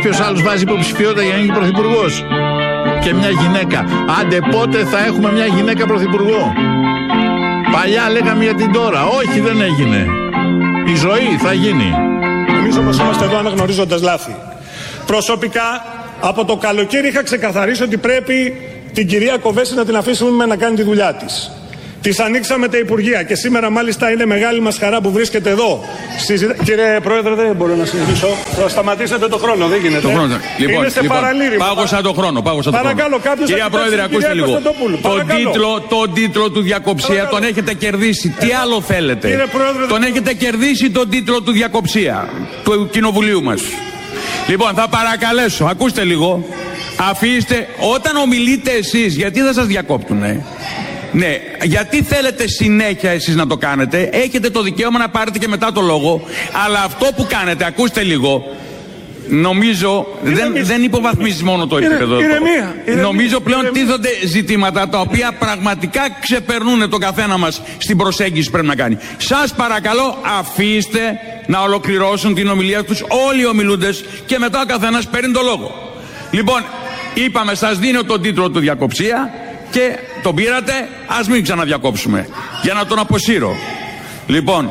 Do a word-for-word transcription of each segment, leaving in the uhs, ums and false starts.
Ποιος άλλος βάζει υποψηφιότητα για να γίνει πρωθυπουργός? Και μια γυναίκα. Άντε πότε θα έχουμε μια γυναίκα πρωθυπουργό? Παλιά λέγαμε για την τώρα. Όχι, δεν έγινε. Η ζωή θα γίνει. Εμείς όμως είμαστε εδώ αναγνωρίζοντας λάθη. Προσωπικά, από το καλοκαίρι είχα ξεκαθαρίσει ότι πρέπει την κυρία Κοβέση να την αφήσουμε να κάνει τη δουλειά της. Της ανοίξαμε τα Υπουργεία και σήμερα μάλιστα είναι μεγάλη μας χαρά που βρίσκεται εδώ. Συζητα... Κύριε Πρόεδρε, δεν μπορώ να συνεχίσω. Θα σταματήσετε το χρόνο, δεν γίνεται. Το χρόνο. Λοιπόν, είναι σε λοιπόν, παραλήρημα. πάγωσα το χρόνο. Πάγωσα το Παρακαλώ, χρόνο. Κυρία Πρόεδρε, ακούστε λίγο. Τον τίτλο, τον τίτλο του διακοψία Παρακαλώ. Τον έχετε κερδίσει. Τι ε, άλλο θέλετε? Κύριε Πρόεδρε, τον έχετε κερδίσει τον τίτλο του διακοψία του Κοινοβουλίου μας. Λοιπόν, θα παρακαλέσω, ακούστε λίγο. Αφήστε, όταν ομιλείτε εσείς, γιατί δεν σας διακόπτουνε? Ναι, γιατί θέλετε συνέχεια εσείς να το κάνετε? Έχετε το δικαίωμα να πάρετε και μετά το λόγο. Αλλά αυτό που κάνετε, ακούστε λίγο, νομίζω δεν, δεν υποβαθμίζει μόνο το επίπεδο. Νομίζω πλέον τίθονται ζητήματα τα οποία πραγματικά ξεπερνούν τον καθένα μας στην προσέγγιση που πρέπει να κάνει. Σας παρακαλώ, αφήστε να ολοκληρώσουν την ομιλία τους όλοι οι ομιλούντες και μετά ο καθένας παίρνει το λόγο. Λοιπόν, είπαμε, σας δίνω τον τίτλο του διακοψία και τον πήρατε, ας μην ξαναδιακόψουμε για να τον αποσύρω. Λοιπόν,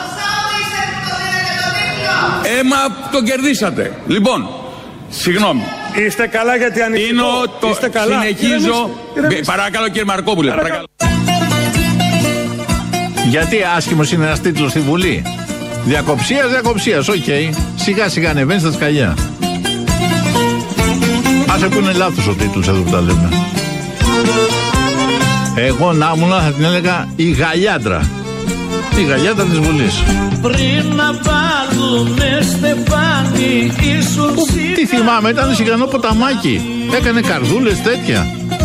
έμα τον κερδίσατε. Λοιπόν, συγγνώμη. Είστε καλά γιατί ανοιχτό. Είναι το... Είστε καλά. Συνεχίζω. Παρακαλώ κύριε Μαρκόπουλε. Παρακαλώ. Γιατί άσχημος είναι ένας τίτλος στη Βουλή? Διακοψίας, διακοψίας, οκ. Okay. Σιγά σιγά ανεβαίνει στα σκαλιά. Άσε που είναι λάθος ο τίτλος εδώ που τα λέμε. Εγώ να ήμουν θα την έλεγα η Γαλιάντρα. Η Γαλιάντρα της Βουλής. Πριν να βάλουμε στεφάνι ίσως... Τι θυμάμαι, ήταν σιγανό ποταμάκι. Έκανε καρδούλες τέτοια.